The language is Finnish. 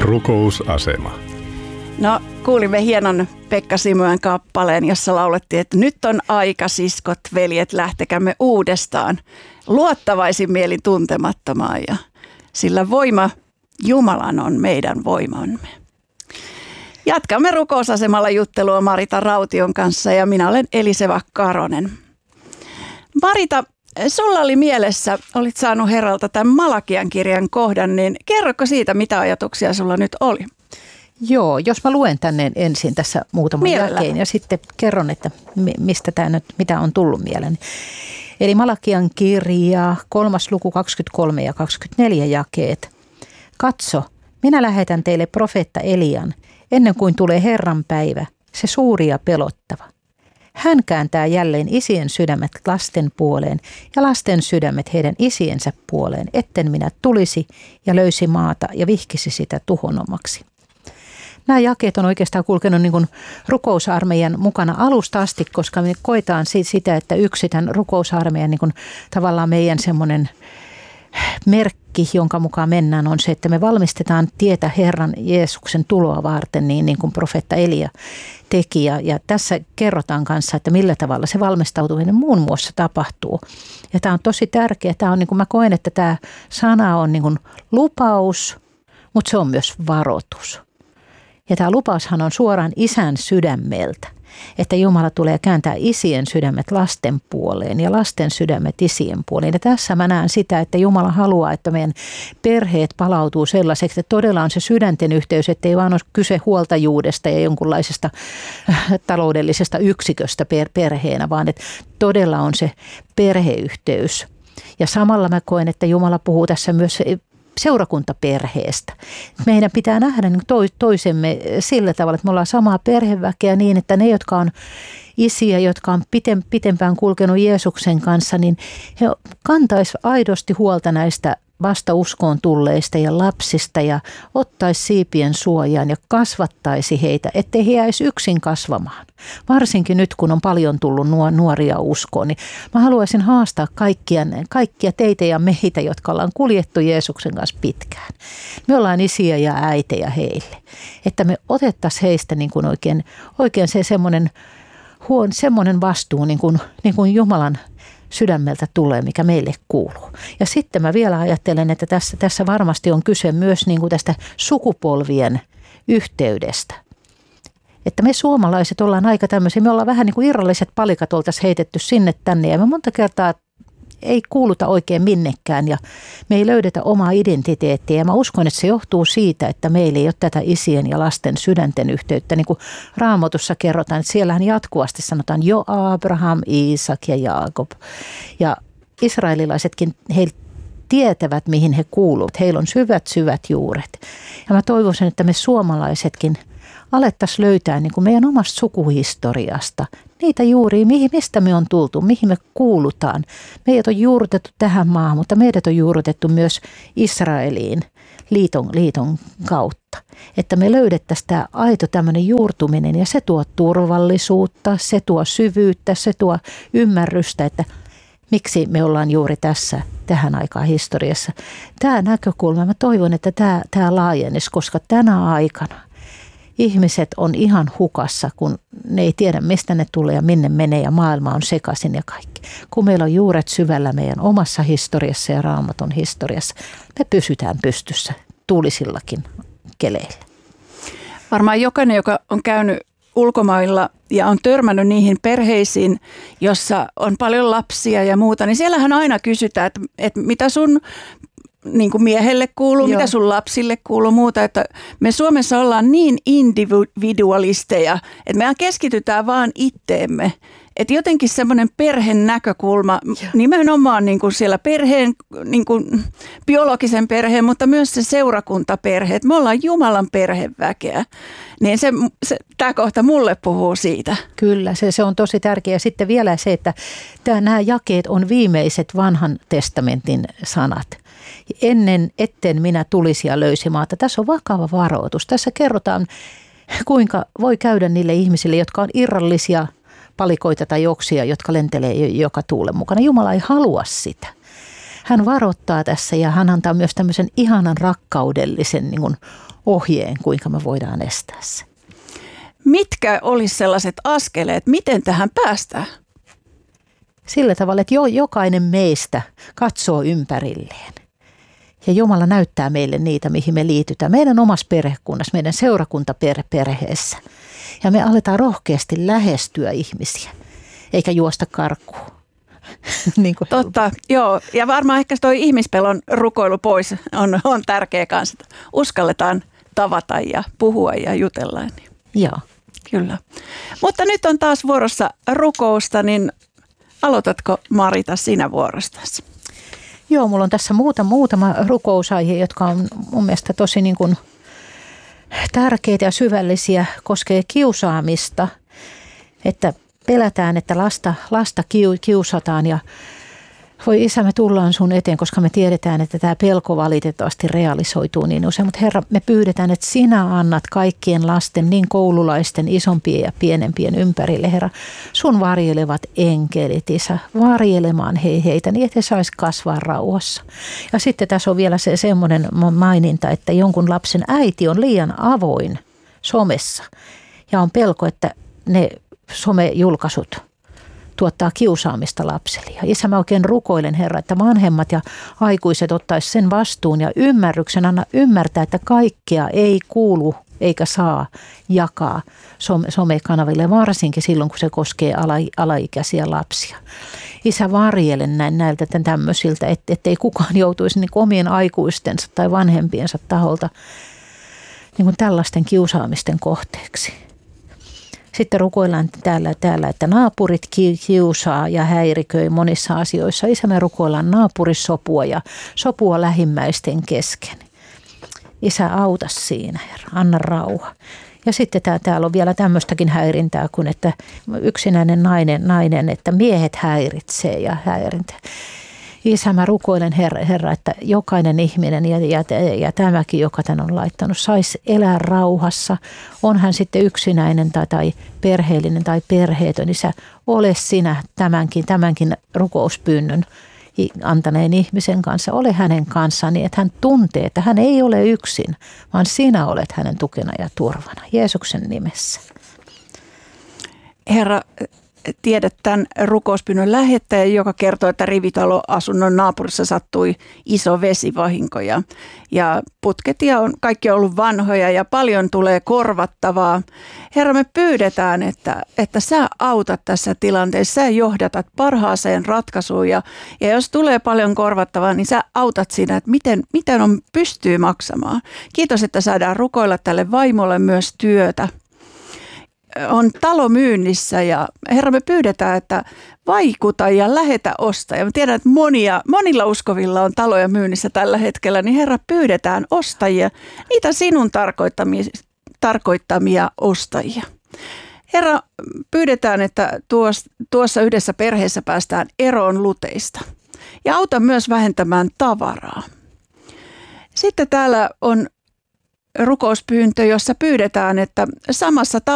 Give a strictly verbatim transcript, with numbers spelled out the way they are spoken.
Rukousasema. No, kuulimme hienon Pekka Simoen kappaleen, jossa laulettiin, että nyt on aika, siskot, veljet, lähtekämme uudestaan luottavaisin mielin tuntemattomaan, ja sillä voima Jumalan on meidän voimamme. Jatkamme rukousasemalla juttelua Marita Raution kanssa, ja minä olen Eliseva Karonen. Marita, sulla oli mielessä, olit saanut Herralta tämän Malakian kirjan kohdan, niin kerroko siitä, mitä ajatuksia sulla nyt oli? Joo, jos mä luen tänne ensin tässä muutaman jälkeen ja sitten kerron, että mistä tämä nyt, mitä on tullut mieleen. Eli Malakian kirja, kolmas luku kaksikymmentäkolme ja kaksikymmentäneljä jakeet. Katso, minä lähetän teille profeetta Elian, ennen kuin tulee Herran päivä, se suuri ja pelottava. Hän kääntää jälleen isien sydämet lasten puoleen ja lasten sydämet heidän isiensä puoleen, etten minä tulisi ja löysi maata ja vihkisi sitä tuhonomaksi. Nämä jakeet on oikeastaan kulkenut niin kuin rukousarmeijan mukana alusta asti, koska me koetaan sitä, että yksi tämän rukousarmeijan niin kuin tavallaan meidän semmoinen merkki, jonka mukaan mennään, on se, että me valmistetaan tietä Herran Jeesuksen tuloa varten, niin, niin kuin profeetta Elia teki. Ja, ja tässä kerrotaan kanssa, että millä tavalla se valmistautuminen muun muassa tapahtuu. Ja tämä on tosi tärkeä. Tämä on, niin kuin mä koen, että tämä sana on niin kuin lupaus, mutta se on myös varoitus. Ja tämä lupaushan on suoraan isän sydämeltä, että Jumala tulee kääntää isien sydämet lasten puoleen ja lasten sydämet isien puoleen. Ja tässä mä näen sitä, että Jumala haluaa, että meidän perheet palautuu sellaiseksi, että todella on se sydänten yhteys, että ei vaan ole kyse huoltajuudesta ja jonkunlaisesta taloudellisesta yksiköstä perheenä, vaan että todella on se perheyhteys. Ja samalla mä koen, että Jumala puhuu tässä myös seurakuntaperheestä. Meidän pitää nähdä toisemme sillä tavalla, että me ollaan samaa perheväkeä niin, että ne, jotka on isiä, jotka on pitempään kulkenut Jeesuksen kanssa, niin he kantaisivat aidosti huolta näistä vasta uskoon tulleista ja lapsista ja ottaisi siipien suojaan ja kasvattaisi heitä, ettei he jäisi yksin kasvamaan. Varsinkin nyt, kun on paljon tullut nuoria uskoon, niin mä haluaisin haastaa kaikkia, kaikkia teitä ja meitä, jotka ollaan kuljettu Jeesuksen kanssa pitkään. Me ollaan isiä ja äitejä heille, että me otettaisiin heistä niin kuin oikein, oikein se semmoinen, huon, semmoinen vastuu, niin kuin, niin kuin Jumalan sydämeltä tulee, mikä meille kuuluu. Ja sitten mä vielä ajattelen, että tässä, tässä varmasti on kyse myös niin kuin tästä sukupolvien yhteydestä. Että me suomalaiset ollaan aika tämmöisiä, me ollaan vähän niin kuin irralliset palikat oltaisiin heitetty sinne tänne ja me monta kertaa ei kuuluta oikein minnekään ja me ei löydetä omaa identiteettiä. Ja mä uskon, että se johtuu siitä, että meillä ei ole tätä isien ja lasten sydänten yhteyttä. Niin kuin Raamatussa kerrotaan, että siellähän jatkuvasti sanotaan jo Abraham, Iisak ja Jaakob. Ja israelilaisetkin, he tietävät, mihin he kuuluvat. Heillä on syvät, syvät juuret. Ja mä toivoisin, että me suomalaisetkin alettaisiin löytää niin kuin meidän omasta sukuhistoriasta niitä juuria, mihin, mistä me on tultu, mihin me kuulutaan. Meidät on juurrutettu tähän maahan, mutta meidät on juurrutettu myös Israeliin liiton, liiton kautta. Että me löydettäisiin tämä aito tämmöinen juurtuminen ja se tuo turvallisuutta, se tuo syvyyttä, se tuo ymmärrystä, että miksi me ollaan juuri tässä tähän aikaan historiassa. Tämä näkökulma, mä toivon, että tämä, tämä laajenisi, koska tänä aikana ihmiset on ihan hukassa, kun ne ei tiedä, mistä ne tulee ja minne menee ja maailma on sekaisin ja kaikki. Kun meillä on juuret syvällä meidän omassa historiassa ja Raamatun historiassa, me pysytään pystyssä tuulisillakin keleillä. Varmaan jokainen, joka on käynyt ulkomailla ja on törmännyt niihin perheisiin, jossa on paljon lapsia ja muuta, niin siellähän aina kysytään, että, että mitä sun niin kuin miehelle kuuluu, Joo. mitä sun lapsille kuuluu, muuta. Että me Suomessa ollaan niin individualisteja, että me keskitytään vaan itteemme. Että jotenkin semmoinen perheen näkökulma, Joo. nimenomaan niin kuin siellä perheen, niin kuin biologisen perheen, mutta myös se seurakuntaperhe. Että me ollaan Jumalan perheväkeä. Niin se, se, tämä kohta mulle puhuu siitä. Kyllä, se, se on tosi tärkeää. Sitten vielä se, että tämä, nämä jakeet on viimeiset vanhan testamentin sanat. Ennen etten minä tulisi ja löysi maata. Tässä on vakava varoitus. Tässä kerrotaan, kuinka voi käydä niille ihmisille, jotka on irrallisia palikoita tai oksia, jotka lentelee joka tuulen mukana. Jumala ei halua sitä. hän varoittaa tässä ja hän antaa myös tämmöisen ihanan rakkaudellisen niin kuin ohjeen, kuinka me voidaan estää se. Mitkä olisi sellaiset askeleet, miten tähän päästään? Sillä tavalla, että jo, jokainen meistä katsoo ympärilleen. Ja Jumala näyttää meille niitä, mihin me liitytään. Meidän omassa perhekunnassa, meidän seurakuntaperheessä. Ja me aletaan rohkeasti lähestyä ihmisiä, eikä juosta karkuun. niin kuin Totta, joo. Ja varmaan ehkä toi ihmispelon rukoilu pois on, on tärkeä kanssa. Uskalletaan tavata ja puhua ja jutella. Joo. Kyllä. Mutta nyt on taas vuorossa rukousta, niin aloitatko Marita sinä vuorostasi? Joo, mulla on tässä muuta, muutama rukousaihe, jotka on mun mielestä tosi niin kuin tärkeitä ja syvällisiä, koskee kiusaamista, että pelätään, että lasta, lasta kiusataan ja voi Isä, me tullaan sun eteen, koska me tiedetään, että tämä pelko valitettavasti realisoituu niin usein. Mutta Herra, me pyydetään, että sinä annat kaikkien lasten, niin koululaisten, isompien ja pienempien ympärille, Herra, sun varjelevat enkelit, Isä, varjelemaan he, heitä niin, että he sais kasvaa rauhassa. Ja sitten tässä on vielä se semmoinen maininta, että jonkun lapsen äiti on liian avoin somessa ja on pelko, että ne somejulkaisut tuottaa kiusaamista lapselle. Ja Isä, mä oikein rukoilen, Herra, että vanhemmat ja aikuiset ottaisi sen vastuun ja ymmärryksen, anna ymmärtää, että kaikkea ei kuulu eikä saa jakaa somekanaville, varsinkin silloin, kun se koskee ala, alaikäisiä lapsia. Isä, varjelen näin näiltä tämmöisiltä, että ettei kukaan joutuisi niin omien aikuistensa tai vanhempiensa taholta niin kuin tällaisten kiusaamisten kohteeksi. Sitten rukoillaan täällä, täällä, että naapurit kiusaa ja häiriköi monissa asioissa. Isä, me rukoillaan naapurisopua ja sopua lähimmäisten kesken. Isä, auta siinä, Herra, anna rauha. Ja sitten tää, täällä on vielä tämmöistäkin häirintää kuin, että yksinäinen nainen, nainen että miehet häiritsee ja häirintää. Isä, mä rukoilen, Herra, herra että jokainen ihminen ja, ja, ja tämäkin, joka tän on laittanut, saisi elää rauhassa. On hän sitten yksinäinen tai, tai perheellinen tai perheetön. Isä, ole sinä tämänkin, tämänkin rukouspyynnön antaneen ihmisen kanssa. Ole hänen kanssaan niin, että hän tuntee, että hän ei ole yksin, vaan sinä olet hänen tukena ja turvana. Jeesuksen nimessä. Herra, tiedät tämän rukouspyynnön lähettäjä, joka kertoo, että rivitaloasunnon naapurissa sattui iso vesivahinko ja, ja putket ja on, kaikki on ollut vanhoja ja paljon tulee korvattavaa. Herra, me pyydetään, että, että sä autat tässä tilanteessa, sä johdatat parhaaseen ratkaisuun ja, ja jos tulee paljon korvattavaa, niin sä autat siinä, että miten, miten on pystyy maksamaan. Kiitos, että saadaan rukoilla tälle vaimolle myös työtä. On talo myynnissä ja Herra, me pyydetään, että vaikuta ja lähetä ostajia. Mä tiedän, että monia, monilla uskovilla on taloja myynnissä tällä hetkellä, niin Herra, pyydetään ostajia, niitä sinun tarkoittamia, tarkoittamia ostajia. Herra, pyydetään, että tuossa yhdessä perheessä päästään eroon luteista ja auta myös vähentämään tavaraa. Sitten täällä on rukouspyyntö, jossa pyydetään, että samassa